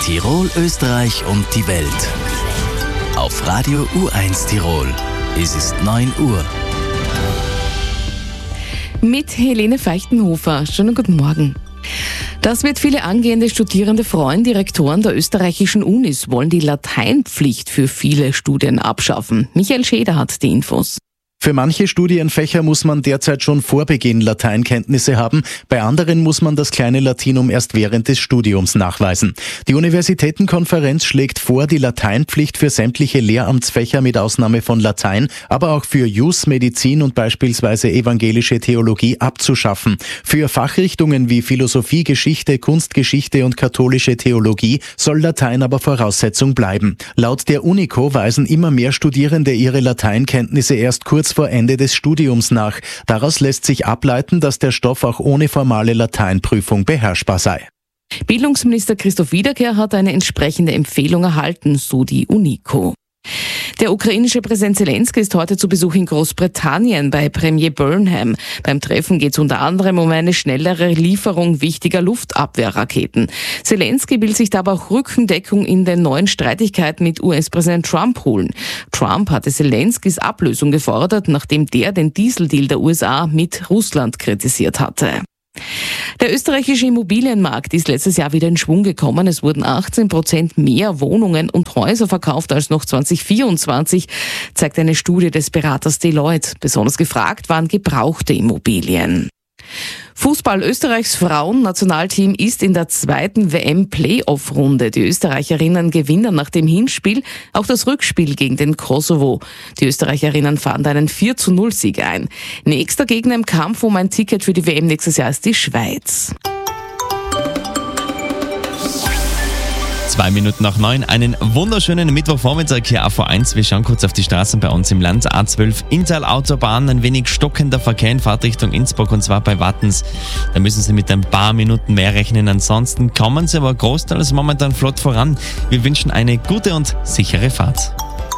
Tirol, Österreich und die Welt. Auf Radio U1 Tirol. Es ist 9 Uhr. Mit Helene Feichtenhofer. Schönen guten Morgen. Das wird viele angehende Studierende freuen. Die Rektoren der österreichischen Unis wollen die Lateinpflicht für viele Studien abschaffen. Michael Schäder hat die Infos. Für manche Studienfächer muss man derzeit schon vor Beginn Lateinkenntnisse haben, bei anderen muss man das kleine Latinum erst während des Studiums nachweisen. Die Universitätenkonferenz schlägt vor, die Lateinpflicht für sämtliche Lehramtsfächer mit Ausnahme von Latein, aber auch für Jus, Medizin und beispielsweise evangelische Theologie abzuschaffen. Für Fachrichtungen wie Philosophie, Geschichte, Kunstgeschichte und katholische Theologie soll Latein aber Voraussetzung bleiben. Laut der UNICO weisen immer mehr Studierende ihre Lateinkenntnisse erst kurz vor Ende des Studiums nach. Daraus lässt sich ableiten, dass der Stoff auch ohne formale Lateinprüfung beherrschbar sei. Bildungsminister Christoph Wiederkehr hat eine entsprechende Empfehlung erhalten, so die UNICO. Der ukrainische Präsident Zelensky ist heute zu Besuch in Großbritannien bei Premier Burnham. Beim Treffen geht es unter anderem um eine schnellere Lieferung wichtiger Luftabwehrraketen. Zelensky will sich dabei auch Rückendeckung in den neuen Streitigkeiten mit US-Präsident Trump holen. Trump hatte Zelenskys Ablösung gefordert, nachdem der den Dieseldeal der USA mit Russland kritisiert hatte. Der österreichische Immobilienmarkt ist letztes Jahr wieder in Schwung gekommen. Es wurden 18% mehr Wohnungen und Häuser verkauft als noch 2024, zeigt eine Studie des Beraters Deloitte. Besonders gefragt waren gebrauchte Immobilien. Fußball: Österreichs Frauen-Nationalteam ist in der zweiten WM-Playoff-Runde. Die Österreicherinnen gewinnen nach dem Hinspiel auch das Rückspiel gegen den Kosovo. Die Österreicherinnen fahren einen 4-0-Sieg ein. Nächster Gegner im Kampf um ein Ticket für die WM nächstes Jahr ist die Schweiz. 9:02, einen wunderschönen Mittwochvormittag hier auf A1. Wir schauen kurz auf die Straßen bei uns im Land. A12 Inntal-Autobahn, ein wenig stockender Verkehr in Fahrtrichtung Innsbruck und zwar bei Wattens. Da müssen Sie mit ein paar Minuten mehr rechnen. Ansonsten kommen Sie aber großteils momentan flott voran. Wir wünschen eine gute und sichere Fahrt.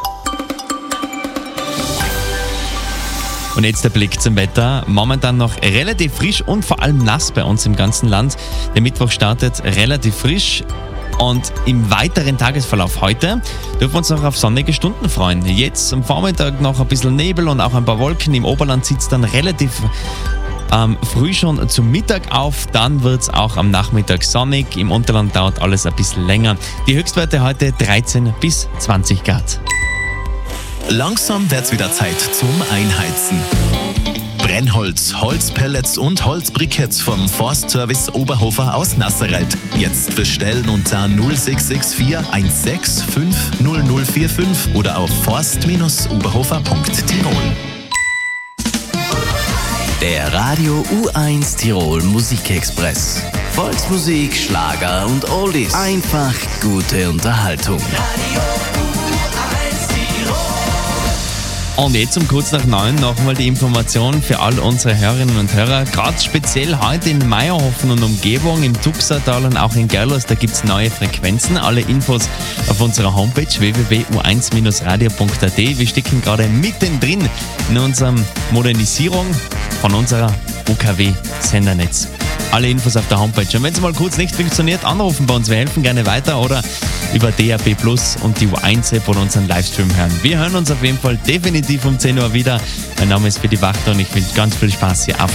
Und jetzt der Blick zum Wetter. Momentan noch relativ frisch und vor allem nass bei uns im ganzen Land. Der Mittwoch startet relativ frisch. Und im weiteren Tagesverlauf heute dürfen wir uns noch auf sonnige Stunden freuen. Jetzt am Vormittag noch ein bisschen Nebel und auch ein paar Wolken. Im Oberland zieht es dann relativ früh schon zum Mittag auf. Dann wird es auch am Nachmittag sonnig. Im Unterland dauert alles ein bisschen länger. Die Höchstwerte heute 13 bis 20 Grad. Langsam wird's wieder Zeit zum Einheizen. Brennholz, Holzpellets und Holzbriketts vom Forstservice Oberhofer aus Nasserreit. Jetzt bestellen unter 0664 165 0045 oder auf forst-oberhofer.tirol. Der Radio U1 Tirol Musikexpress. Volksmusik, Schlager und Oldies. Einfach gute Unterhaltung. Und jetzt um kurz nach 9 nochmal die Information für all unsere Hörerinnen und Hörer. Gerade speziell heute in Meierhofen und Umgebung, im Tuxertal und auch in Gerlos, da gibt es neue Frequenzen. Alle Infos auf unserer Homepage www.u1-radio.at. Wir stecken gerade mittendrin in unserer Modernisierung von unserer UKW-Sendernetz. Alle Infos auf der Homepage. Und wenn es mal kurz nicht funktioniert, anrufen bei uns. Wir helfen gerne weiter oder über DAB Plus und die U1-App oder unseren Livestream hören. Wir hören uns auf jeden Fall definitiv um 10 Uhr wieder. Mein Name ist Fedi Wachter und ich wünsche ganz viel Spaß hier auf